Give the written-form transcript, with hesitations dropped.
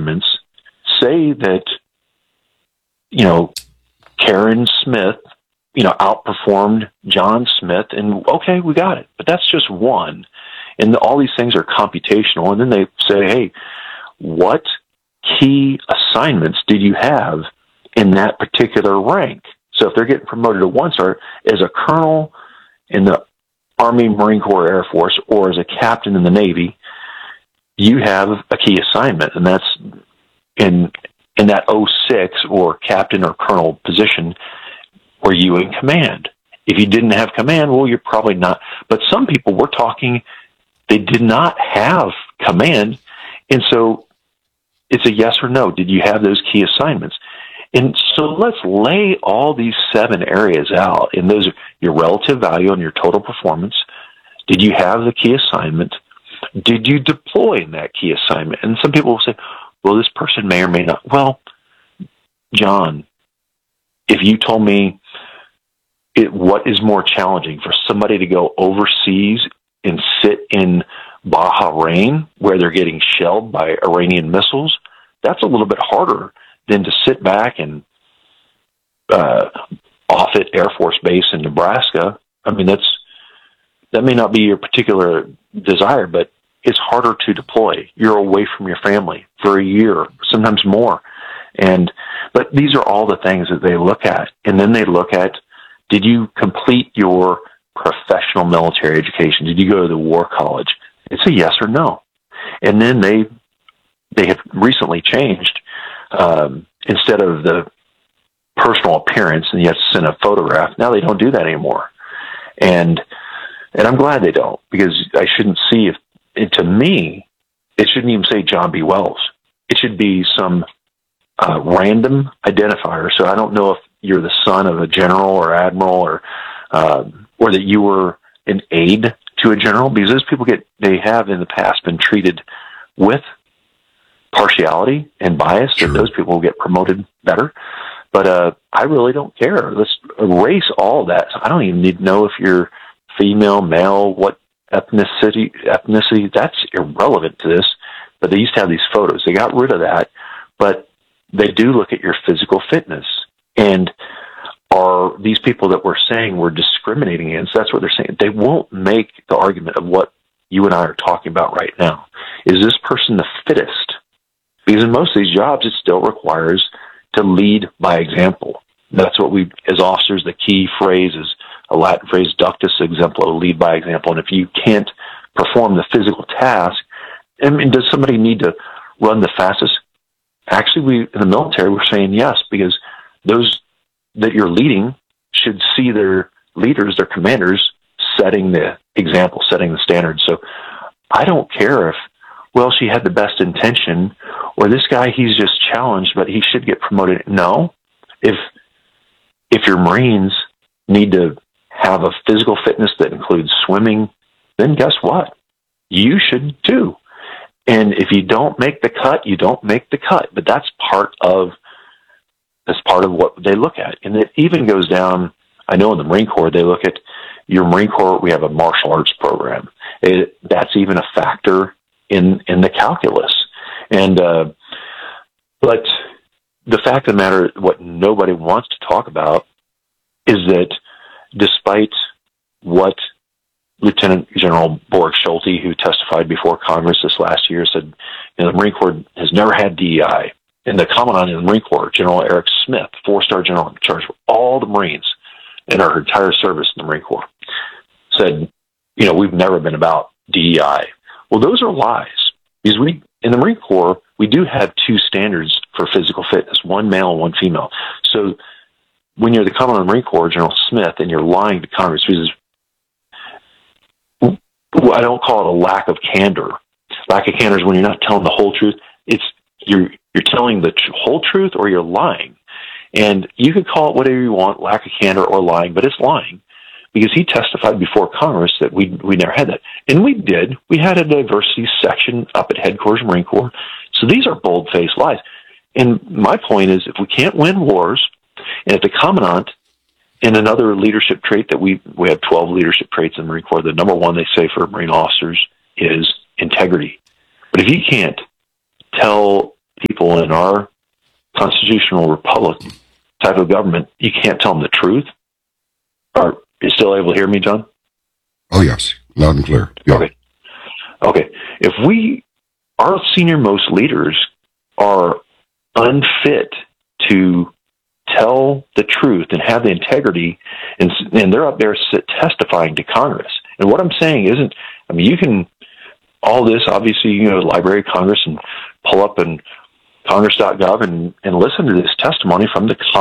assignments, say that, Karen Smith, outperformed John Smith, and okay, we got it. But that's just one. And all these things are computational. And then they say, hey, what key assignments did you have in that particular rank? So if they're getting promoted to 1-star as a colonel in the Army, Marine Corps, Air Force, or as a captain in the Navy, you have a key assignment, and that's in that 06 or captain or colonel position, were you in command? If you didn't have command, well, you're probably not. But some people, we're talking, they did not have command, and so it's a yes or no. Did you have those key assignments? And so let's lay all these 7 areas out, and those are your relative value and your total performance. Did you have the key assignment? Did you deploy in that key assignment? And some people will say, well, this person may or may not. Well, John, if you told me what is more challenging for somebody to go overseas and sit in Bahrain where they're getting shelled by Iranian missiles, that's a little bit harder than to sit back and Offutt Air Force Base in Nebraska. I mean, that may not be your particular desire, but it's harder to deploy. You're away from your family for a year, sometimes more. But these are all the things that they look at. And then they look at, did you complete your professional military education? Did you go to the war college? It's a yes or no. And then they have recently changed, instead of the personal appearance and you have to send a photograph, now they don't do that anymore. And I'm glad they don't, because I shouldn't see to me, it shouldn't even say John B. Wells. It should be some random identifier. So I don't know if you're the son of a general or admiral or that you were an aide to a general, because those people they have in the past been treated with partiality and bias, and those people will get promoted better. But I really don't care. Let's erase all that. I don't even need to know if you're female, male, what ethnicity, that's irrelevant to this. But they used to have these photos. They got rid of that, but they do look at your physical fitness. And are these people that we're saying we're discriminating against, that's what they're saying. They won't make the argument of what you and I are talking about right now. Is this person the fittest? Because in most of these jobs, it still requires to lead by example. That's what we, as officers, the key phrase is a Latin phrase, ductus exemplo, lead by example. And if you can't perform the physical task, I mean, does somebody need to run the fastest? Actually, we in the military, we're saying yes, because those that you're leading should see their leaders, their commanders, setting the example, setting the standard. So I don't care if, well, she had the best intention, or this guy, he's just challenged, but he should get promoted. No. If your Marines need to have a physical fitness that includes swimming, then guess what? You should too. And if you don't make the cut, you don't make the cut. But that's part of what they look at. And it even goes down, I know in the Marine Corps, they look at your Marine Corps, we have a martial arts program. That's even a factor in the calculus. And but the fact of the matter, what nobody wants to talk about is that despite what Lieutenant General Borg Schulte, who testified before Congress this last year, said, the Marine Corps has never had DEI. And the Commandant of the Marine Corps, General Eric Smith, 4-star general in charge of all the Marines in our entire service in the Marine Corps, said, we've never been about DEI. Well, those are lies. Because in the Marine Corps, we do have 2 standards for physical fitness, one male and one female. So when you're the Commandant of the Marine Corps, General Smith, and you're lying to Congress, because I don't call it a lack of candor. Lack of candor is when you're not telling the whole truth. It's you're telling the whole truth or you're lying. And you could call it whatever you want, lack of candor or lying, but it's lying. Because he testified before Congress that we never had that. And we did. We had a diversity section up at Headquarters Marine Corps. So these are bold-faced lies. And my point is, if we can't win wars, and if the Commandant, and another leadership trait that we have 12 leadership traits in the Marine Corps, the number one they say for Marine officers is integrity. But if you can't tell people in our constitutional republic type of government, you can't tell them the truth? Are you still able to hear me, John? Oh, yes. Loud and clear. Yeah. Okay. If our senior most leaders are unfit to tell the truth and have the integrity, and they're up there testifying to Congress. And what I'm saying isn't, you can, all this, obviously, you go to the Library of Congress and pull up in congress.gov and listen to this testimony from the